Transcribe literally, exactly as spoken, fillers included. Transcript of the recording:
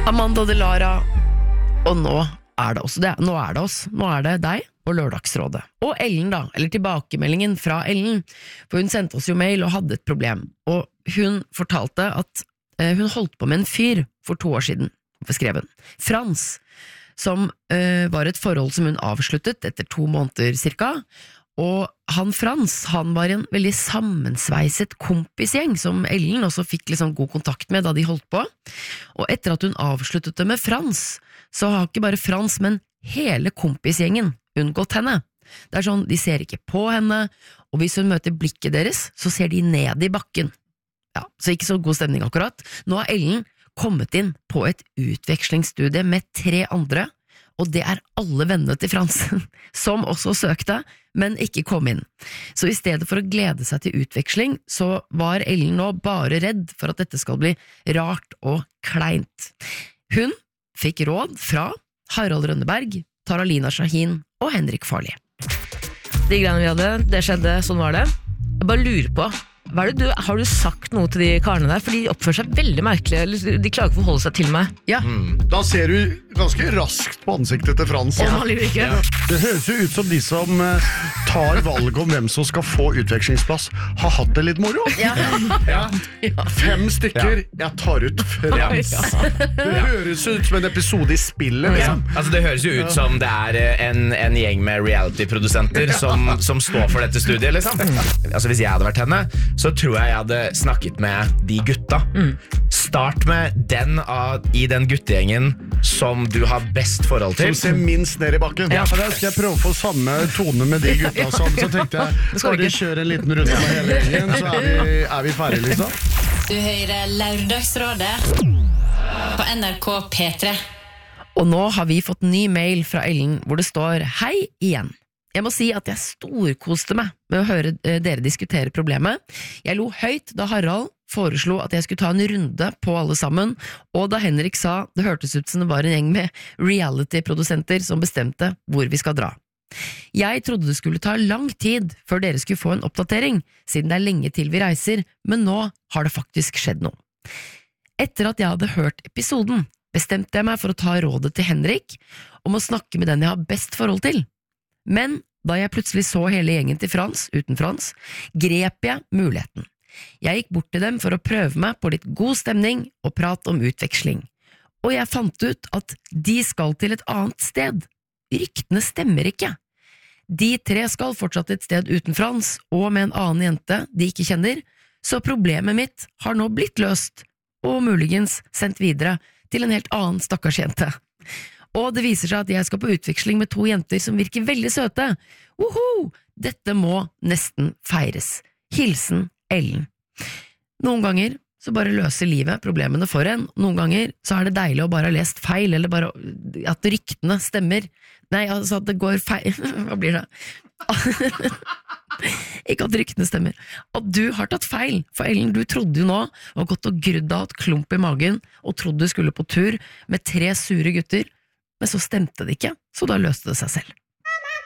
Amanda De Lara, og nå er det også det. Nå er det oss. Nå er det deg og Lørdagsrådet. Og Ellen da, eller tilbakemeldingen fra Ellen, for hun sendte oss jo mail og hadde et problem, og hun fortalte at eh, hun holdt på med en fyr for to år siden, skrev hun. Frans, som eh, var et forhold som hun avsluttet etter to måneder cirka, og han Frans, han var en veldig sammensveiset kompisgjeng som Ellen også fikk liksom god kontakt med da de holdt på, og etter at hun avsluttet det med Frans, så har ikke bare Frans, men hele kompisgjengen unngått henne. Det er sånn, de ser ikke på henne, og hvis hun møter blikket deres, så ser de ned i bakken. Ja, så ikke så god stemning akkurat. Nå har Ellen kommet inn på et utvekslingsstudie med tre andre, og det er alle vennene til Frans, som også søkte, men ikke kom inn. Så i stedet for å glede seg til utveksling, så var Ellen nå bare redd for at dette skal bli rart og kleint. Hun fikk råd fra Harald Rønneberg, Taralina Shahin og Henrik Farley. De greiene vi hadde, det skjedde, sånn var det. Jeg bare lurer på, hva er det du, har du sagt noe til de karene der? For de oppfører seg veldig merkelig, eller de klarer ikke å forholde seg til meg. Ja. Mm. Da ser du ganske raskt på ansiktet til Frans. Ja. Ja. Det høres jo ut som de som uh, tar valg om hvem som skal få utvekslingsplass, har hatt det litt moro. Ja. Ja. Fem stykker, jeg tar ut Frans. Det høres ut som en episode i spillet, liksom. Ja. Altså, det høres jo ut som det er en, en gjeng med reality-produsenter som, som står for dette studiet, liksom. Altså, hvis jeg hadde vært henne, så tror jeg jeg hadde snakket med de gutta. Mm. Start med den av, i den guttegjengen som du har best forhold til. Som ser minst ned i bakken. Ja, for da skal jeg prøve å få samme tone med de gutta. Så, så tenkte jeg, skal de kjøre en liten runde med hele gjengen, så er vi, er vi ferdige, liksom. Du hører Lørdagsrådet på N R K P tre. Og nå har vi fått ny mail fra Ellen hvor det står «Hei igjen». Jeg må si at jeg storkoste meg med å høre dere diskutere problemet. Jeg lo høyt da Harald foreslo at jeg skulle ta en runde på alle sammen, og da Henrik sa det hørtes ut som det var en gjeng med reality-produsenter som bestemte hvor vi skal dra. Jeg trodde det skulle ta lang tid før dere skulle få en oppdatering, siden det er lenge til vi reiser, men nå har det faktisk skjedd noe. Etter at jeg hadde hørt episoden, bestemte jeg meg for å ta rådet til Henrik om å snakke med den jeg har best forhold til. Men da jeg plutselig så hele gjengen til Frans, uten Frans, grep jeg muligheten. Jeg gikk bort til dem for å prøve meg på litt god stemning og prat om utveksling. Og jeg fant ut at de skal til et annet sted. Ryktene stemmer ikke. De tre skal fortsatt et sted uten Frans, og med en annen jente de ikke kjenner, så problemet mitt har nå blitt løst, og muligens sendt videre til en helt annen stakkars jente. Og det viser seg at jeg skal på utveksling med to jenter som virker veldig søte. Woho! Dette må nesten feires. Hilsen Ellen. Noen ganger så bare løser livet problemene for en. Noen ganger så er det deilig å bare ha lest feil, eller bare at ryktene stemmer. Nei, altså at det går feil. Hva blir det? Ikke at ryktene stemmer. At du har tatt feil. For Ellen, du trodde jo nå, og gått og grudd av et klump i magen, og trodde du skulle på tur med tre sure gutter, men så stemte det ikke, så da løste det seg selv.